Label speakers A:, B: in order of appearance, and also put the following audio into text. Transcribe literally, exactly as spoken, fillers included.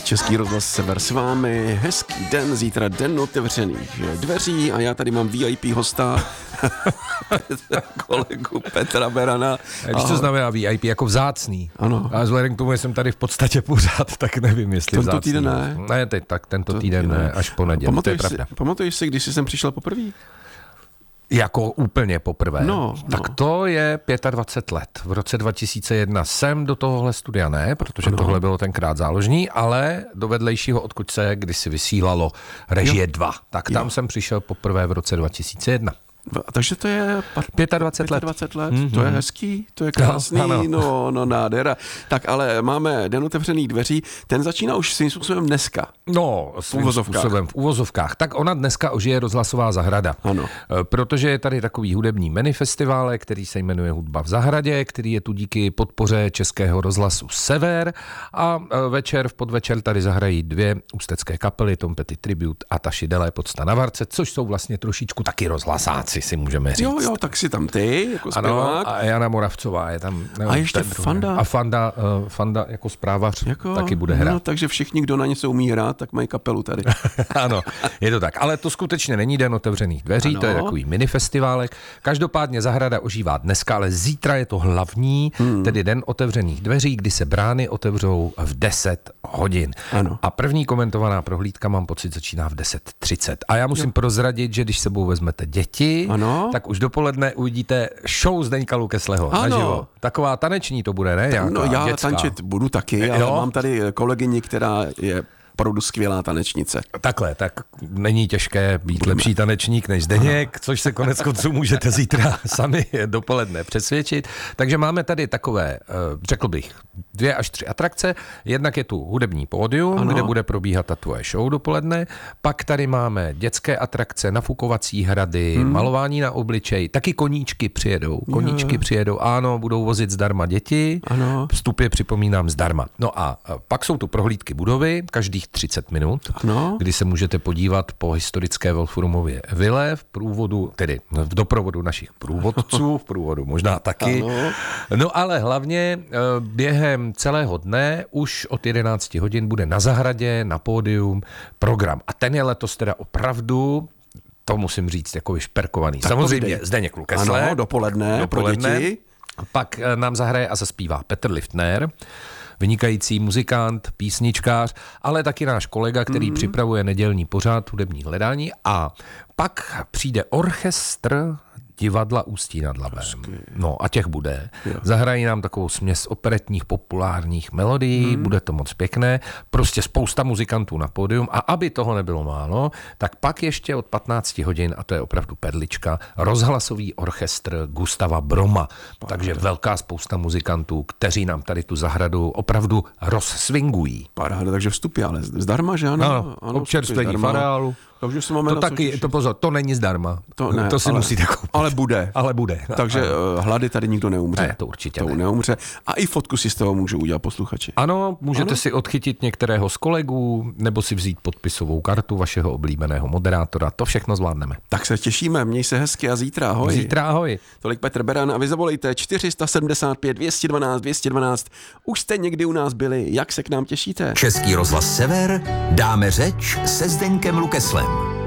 A: Český rozhlas Sever s vámi, hezký den, zítra den otevřených dveří a já tady mám V I P hosta, kolegu Petra Berana.
B: Víš, co znamená V I P? Jako vzácný.
A: Ano.
B: A vzhledem k tomu, že jsem tady v podstatě pořád, tak nevím, jestli
A: Tento
B: vzácný.
A: týden ne?
B: Ne, teď, tak tento
A: To
B: týden
A: ne.
B: ne, až po neděli, to je pravda.
A: Si, pamatuješ si, když jsi sem přišel poprvé?
B: Jako úplně poprvé.
A: No,
B: tak
A: no.
B: to je dvacet pět let. V roce dva tisíce jedna jsem do tohohle studia ne, protože
A: no.
B: tohle bylo tenkrát záložní, ale do vedlejšího, odkud se kdysi vysílalo Režie dva. Tak tam jo. jsem přišel poprvé v roce dva tisíce jedna.
A: Takže to je
B: dvacet pět let.
A: dvacet let.
B: Mm-hmm.
A: To je hezký, to je krásný,
B: no,
A: no, no nádhera. Tak ale máme den otevřených dveří, ten začíná už svým způsobem dneska.
B: No, svým v uvozovkách. způsobem v uvozovkách. Tak ona dneska ožije Rozhlasová zahrada.
A: Ano.
B: Protože je tady takový hudební minifestival, který se jmenuje Hudba v zahradě, který je tu díky podpoře Českého rozhlasu Sever a večer v podvečer tady zahrají dvě ústecké kapely, Tom Petty Tribute a Taši Dele Podsta na Varce, což jsou vlastně trošičku taky rozhlasáci, si můžeme říct.
A: Jo, jo, tak si tam ty, jako zpěvák.
B: Ano, a Jana Moravcová je tam. Nevím,
A: a ještě Fanda.
B: A Fanda, uh, Fanda jako zprávař jako, taky bude hrát.
A: No, takže všichni, kdo na něco umí hrát, tak mají kapelu tady.
B: Ano, je to tak. Ale to skutečně není den otevřených dveří, ano. To je takový minifestiválek. Každopádně zahrada ožívá dneska, ale zítra je to hlavní, hmm. tedy den otevřených dveří, kdy se brány otevřou v deset hodin.
A: Ano.
B: A první komentovaná prohlídka, mám pocit, začíná v deset třicet. A já musím jo. prozradit, že když sebou vezmete děti, ano. tak už dopoledne uvidíte show Zdeňka Lukesleho naživo. Taková taneční to bude, ne?
A: Ta, no já
B: dětská.
A: tančit budu taky, ale jo? mám tady kolegyni, která je opravdu skvělá tanečnice.
B: Takhle, tak není těžké být Budeme. lepší tanečník než Zdeněk, což se konec konců můžete zítra sami dopoledne přesvědčit. Takže máme tady takové, řekl bych, dvě až tři atrakce. Jednak je tu hudební pódium, ano. kde bude probíhat ta tvoje show dopoledne. Pak tady máme dětské atrakce, nafukovací hrady, hmm. malování na obličej. Taky koníčky přijedou. Koníčky jo. přijedou, ano, budou vozit zdarma děti. Ano. Vstupy připomínám zdarma. No a pak jsou tu prohlídky budovy, každý třicet minut, ano. kdy se můžete podívat po historické Wolfrumově vile v průvodu, tedy v doprovodu našich průvodců, v průvodu možná taky. Ano. No ale hlavně během celého dne už od jedenáct hodin bude na zahradě, na pódium program. A ten je letos teda opravdu, to musím říct, jako vyšperkovaný. Tak samozřejmě Zdeněk Lukesle.
A: Ano, dopoledne, dopoledne pro děti.
B: Pak nám zahraje a zaspívá Petr Liftner, vynikající muzikant, písničkář, ale taky náš kolega, který mm. připravuje nedělní pořad hudební hledání a pak přijde orchestr divadla Ústí nad Labem. No a těch bude. Jo. Zahrají nám takovou směs operetních populárních melodií, mm. bude to moc pěkné, prostě spousta muzikantů na pódium a aby toho nebylo málo, tak pak ještě od patnáct hodin, a to je opravdu perlička, rozhlasový orchestr Gustava Broma. Paráda. Takže velká spousta muzikantů, kteří nám tady tu zahradu opravdu rozswingují.
A: Paráda, takže vstupy, ale zdarma, že ano?
B: Ano, ano občerstvení v areálu.
A: Takže se máme
B: to taky, to pozor, to není zdarma. To, ne, to si ale, musíte koupit.
A: Ale bude.
B: Ale bude.
A: Takže ano. hlady tady nikdo neumře.
B: Ne, to určitě
A: to
B: ne.
A: neumře. A i fotku si z toho můžou udělat posluchači.
B: Ano, můžete ano? si odchytit některého z kolegů, nebo si vzít podpisovou kartu vašeho oblíbeného moderátora. To všechno zvládneme.
A: Tak se těšíme, měj se hezky a zítra ahoj.
B: Zítra ahoj.
A: Tolik Petr Beran a vy zavolejte čtyři sedm pět dvě jedna dva dvě jedna dva. Už jste někdy u nás byli, jak se k nám těšíte?
C: Český rozhlas Sever, dáme řeč se Zdeňkem Lukeslem.